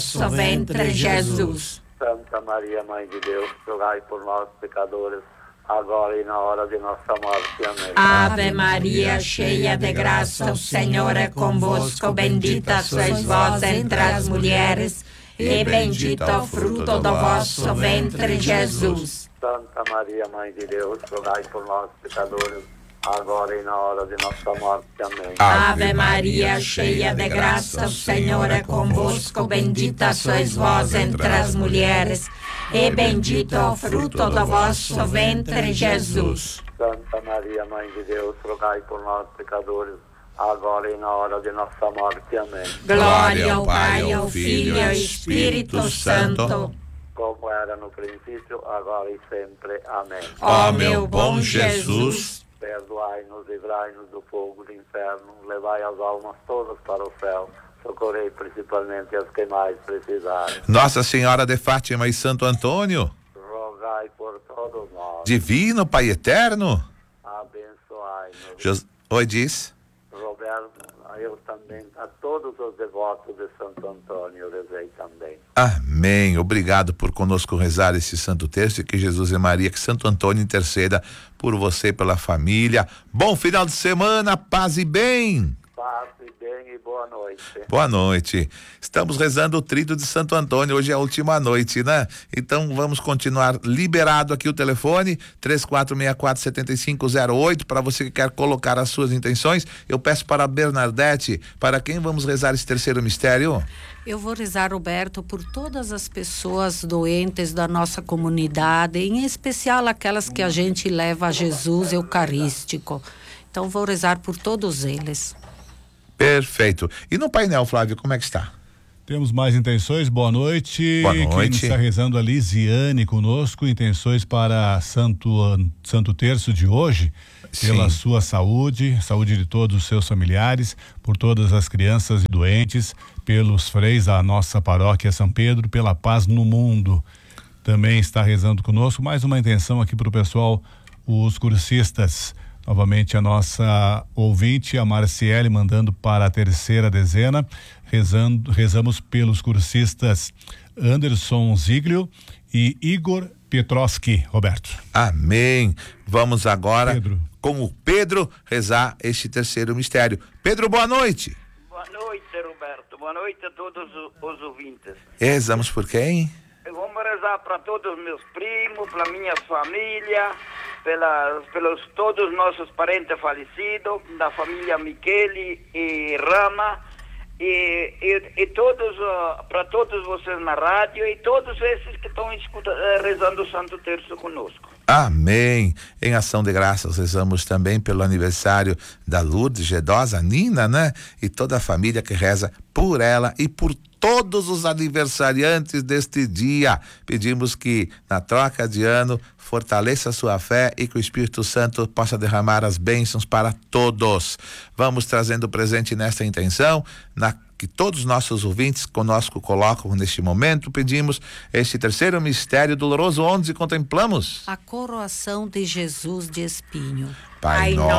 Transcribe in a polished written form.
vosso ventre, Jesus. Santa Maria, Mãe de Deus, rogai por nós, pecadores, agora e na hora de nossa morte. Amém. Ave Maria, cheia de graça, o Senhor é convosco. Bendita sois vós entre as mulheres, e bendito é o fruto do vosso ventre, Jesus. Santa Maria, Mãe de Deus, rogai por nós, pecadores, agora e na hora de nossa morte. Amém. Ave Maria, cheia de graça, o Senhor é convosco. Bendita sois vós entre as mulheres, e bendito é o fruto do vosso ventre, Jesus. Santa Maria, Mãe de Deus, rogai por nós, pecadores, agora e na hora de nossa morte. Amém. Glória ao Pai, ao Filho e ao Espírito Santo, como era no princípio, agora e sempre. Amém. ó meu bom Jesus, perdoai-nos, livrai-nos do fogo do inferno, levai as almas todas para o céu, socorrei principalmente as que mais precisarem. Nossa Senhora de Fátima e Santo Antônio, Rogai por todos nós. Divino Pai Eterno, Abençoai-nos. Oi, diz. Roberto, eu também, a todos os devotos de Santo Antônio, rezei também. Amém. Obrigado por conosco rezar esse Santo Terço, e que Jesus e Maria, que Santo Antônio interceda por você e pela família. Bom final de semana, paz e bem. Paz e bem e boa noite. Boa noite. Estamos rezando o Tríduo de Santo Antônio, hoje é a última noite, né? Então vamos continuar. Liberado aqui o telefone 3464-7508 para você que quer colocar as suas intenções. Eu peço para a Bernadette, para quem vamos rezar esse terceiro mistério? Eu vou rezar, Roberto, por todas as pessoas doentes da nossa comunidade, em especial aquelas que a gente leva a Jesus Eucarístico. Então vou rezar por todos eles. Perfeito. E no painel, Flávio, como é que está? Temos mais intenções, boa noite. Boa noite. Quem está rezando a Lisiane conosco, intenções para Santo Terço de hoje, pela sua saúde de todos os seus familiares, por todas as crianças e doentes, pelos freis da nossa paróquia São Pedro, pela paz no mundo. Também está rezando conosco, mais uma intenção aqui para o pessoal, os cursistas. Novamente a nossa ouvinte, a Marciele, mandando para a terceira dezena. Rezamos pelos cursistas Anderson Ziglio e Igor Petroski, Roberto. Amém. Vamos agora, Pedro, com o Pedro, rezar este terceiro mistério. Pedro, boa noite. Boa noite, Roberto. Boa noite a todos os ouvintes. Rezamos por quem? Vamos rezar para todos os meus primos, para minha família, pelos todos os nossos parentes falecidos, da família Michele e Rama, e todos, para todos vocês na rádio e todos esses que estão rezando o Santo Terço conosco. Amém. Em ação de graças, rezamos também pelo aniversário da Lourdes Gedosa, Nina, né? E toda a família que reza por ela e por todos os aniversariantes deste dia. Pedimos que na troca de ano fortaleça a sua fé e que o Espírito Santo possa derramar as bênçãos para todos. Vamos trazendo presente nesta intenção, que todos os nossos ouvintes conosco colocam neste momento. Pedimos este terceiro mistério doloroso, onde contemplamos A coroação de Jesus de espinho. Pai nosso